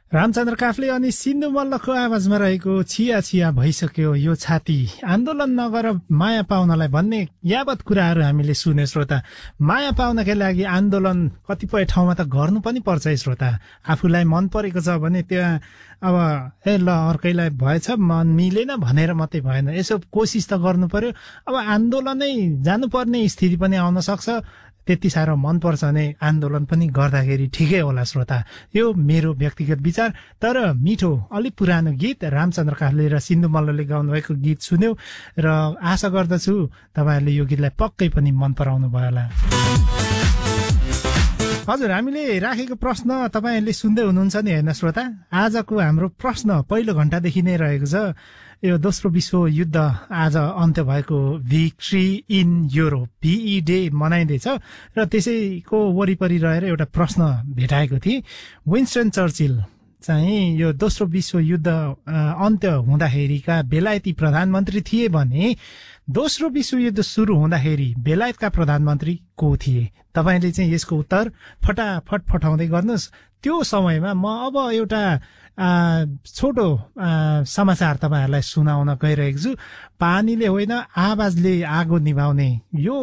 रामचन्द्र काफ्ले अनि सिन्धु मल्लको आवाजमा रहेको छिया छिया भइसक्यो यो छाती आन्दोलन नगर माया पाउनलाई भन्ने यावत कुराहरू हामीले सुने श्रोता। माया पाउनका लागि आन्दोलन कतिपय ठाउँमा त गर्नु पनि पर्छ है श्रोता। आफूलाई मन परेको छ भने त्यहाँ अब ल अर्कैलाई भएछ मन मिलेन भनेर मात्रै भएन, यसो कोसिस त गर्नु पर्यो। अब आन्दोलनै जानुपर्ने स्थिति पनि आउन सक्छ, त्यति साह्रो मनपर्छ भने आन्दोलन पनि गर्दाखेरि ठिकै होला श्रोता। यो मेरो व्यक्तिगत विचार। तर मिठो अलि पुरानो गीत रामचन्द्र काफ्ले र सिन्धु मल्लले गाउनुभएको गीत सुन्यौ र आशा गर्दछु तपाईँहरूले यो गीतलाई पक्कै पनि मन पराउनु भयो होला। हजुर, हामीले राखेको प्रश्न तपाईँहरूले सुन्दै हुनुहुन्छ नि होइन श्रोता। आजको हाम्रो प्रश्न पहिलो घण्टादेखि नै रहेको छ, यो दोस्रो विश्वयुद्ध आज अन्त्य भएको victory in Europe VE day मनाइँदैछ र त्यसैको वरिपरि रहेर एउटा प्रश्न भेटाएको थिएँ। विन्स्टन चर्चिल चाहिँ यो दोस्रो विश्वयुद्ध अन्त्य हुँदाखेरिका बेलायती प्रधानमन्त्री थिए भने दोस्रो विश्वयुद्ध सुरु हुँदाखेरि बेलायतका प्रधानमन्त्री को थिए? तपाईँले चाहिँ यसको उत्तर फटाफट पठाउँदै गर्नुहोस्। त्यो समयमा म अब एउटा छोटो समाचार तपाईँहरूलाई सुनाउन गइरहेको छु। पानीले होइन आवाजले आगो निभाउने यो